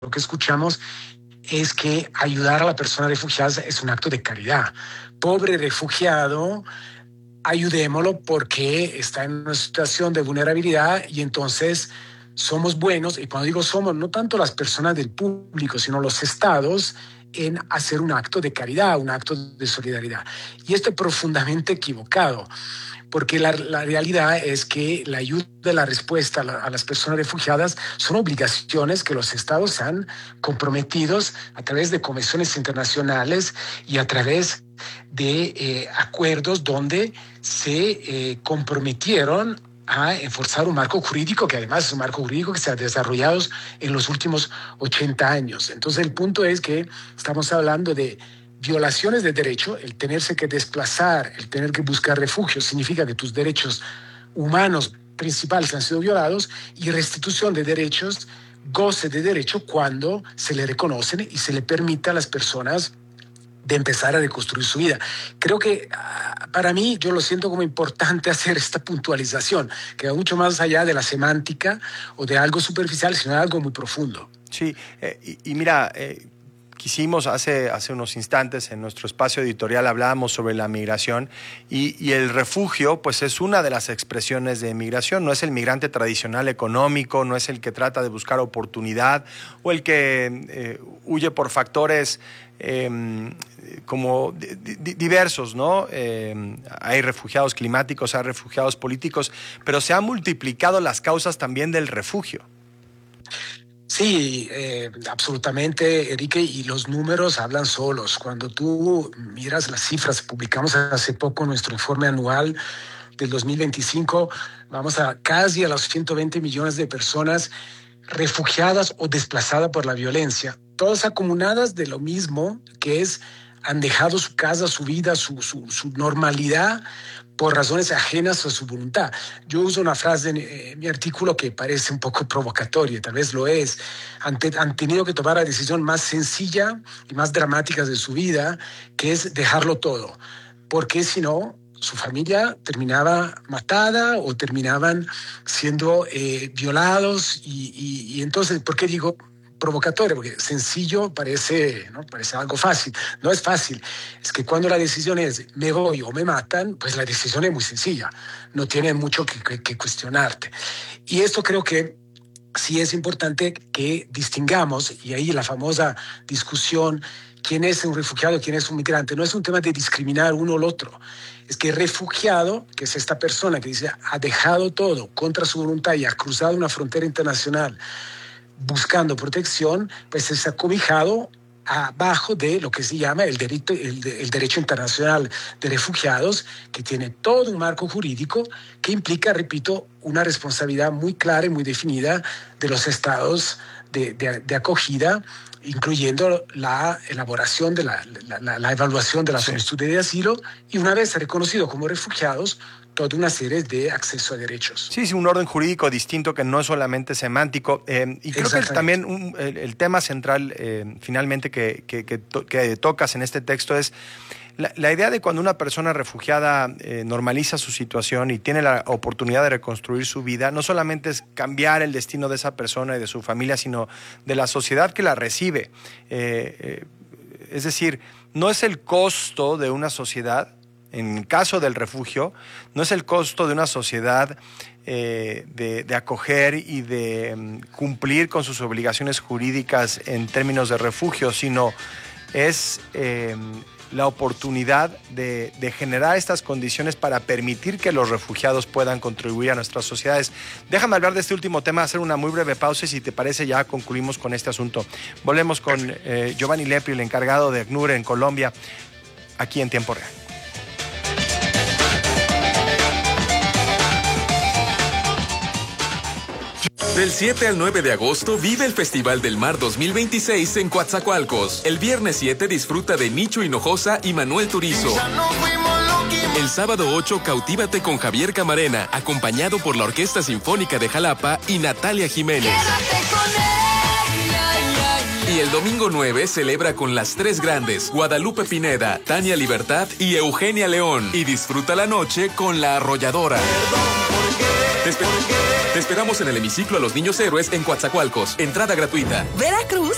que escuchamos es que ayudar a la persona refugiada es un acto de caridad. Pobre refugiado, ayudémoslo porque está en una situación de vulnerabilidad y entonces somos buenos, y cuando digo somos, no tanto las personas del público, sino los estados, en hacer un acto de caridad, un acto de solidaridad. Y esto es profundamente equivocado, porque la realidad es que la ayuda, la respuesta a las personas refugiadas son obligaciones que los estados han comprometido a través de convenciones internacionales y a través de acuerdos donde se comprometieron a enforzar un marco jurídico que además es un marco jurídico que se ha desarrollado en los últimos 80 años. Entonces el punto es que estamos hablando de violaciones de derecho. El tenerse que desplazar, el tener que buscar refugio, significa que tus derechos humanos principales han sido violados, y restitución de derechos, goce de derecho cuando se le reconocen y se le permite a las personas de empezar a reconstruir su vida. Creo que para mí, yo lo siento como importante hacer esta puntualización, que va mucho más allá de la semántica o de algo superficial, sino de algo muy profundo. Sí, y mira, quisimos hace unos instantes en nuestro espacio editorial hablábamos sobre la migración y el refugio pues es una de las expresiones de migración. No es el migrante tradicional económico, no es el que trata de buscar oportunidad o el que huye por factores como diversos, ¿no? Hay refugiados climáticos, hay refugiados políticos, pero se han multiplicado las causas también del refugio. Sí, absolutamente, Enrique, y los números hablan solos. Cuando tú miras las cifras, publicamos hace poco nuestro informe anual del 2025, vamos a casi a los 120 millones de personas refugiadas o desplazadas por la violencia, todas acumuladas de lo mismo, que es han dejado su casa, su vida, su normalidad por razones ajenas a su voluntad. Yo uso una frase en mi artículo que parece un poco provocatoria, tal vez lo es. Han tenido que tomar la decisión más sencilla y más dramática de su vida, que es dejarlo todo, porque si no, su familia terminaba matada o terminaban siendo violados y entonces, ¿por qué digo provocatoria? Porque sencillo parece, ¿no? Parece algo fácil. No es fácil. Es que cuando la decisión es me voy o me matan, pues la decisión es muy sencilla. No tiene mucho que cuestionarte. Y esto creo que sí es importante que distingamos, y ahí la famosa discusión, quién es un refugiado, quién es un migrante, no es un tema de discriminar uno al otro. Es que refugiado, que es esta persona que dice ha dejado todo contra su voluntad y ha cruzado una frontera internacional buscando protección, pues es acobijado abajo de lo que se llama el derecho internacional de refugiados, que tiene todo un marco jurídico que implica, repito, una responsabilidad muy clara y muy definida de los estados de acogida, incluyendo la elaboración de la evaluación de la solicitud de asilo, y una vez reconocido como refugiados, toda una serie de acceso a derechos. Sí, un orden jurídico distinto que no es solamente semántico. Y creo que también el tema central, finalmente, que tocas en este texto es la idea de cuando una persona refugiada normaliza su situación y tiene la oportunidad de reconstruir su vida, no solamente es cambiar el destino de esa persona y de su familia, sino de la sociedad que la recibe. Es decir, no es el costo de una sociedad. En el caso del refugio, no es el costo de una sociedad de acoger y de cumplir con sus obligaciones jurídicas en términos de refugio, sino es la oportunidad de generar estas condiciones para permitir que los refugiados puedan contribuir a nuestras sociedades. Déjame hablar de este último tema, hacer una muy breve pausa y si te parece ya concluimos con este asunto. Volvemos con Giovanni Lepri, el encargado de ACNUR en Colombia, aquí en Tiempo Real. Del 7 al 9 de agosto vive el Festival del Mar 2026 en Coatzacoalcos. El viernes 7 disfruta de Nicho Hinojosa y Manuel Turizo. El sábado 8 cautívate con Javier Camarena, acompañado por la Orquesta Sinfónica de Jalapa y Natalia Jiménez. Y el domingo 9 celebra con las tres grandes, Guadalupe Pineda, Tania Libertad y Eugenia León. Y disfruta la noche con La Arrolladora. Te esperamos en el hemiciclo a los Niños Héroes en Coatzacoalcos. Entrada gratuita. Veracruz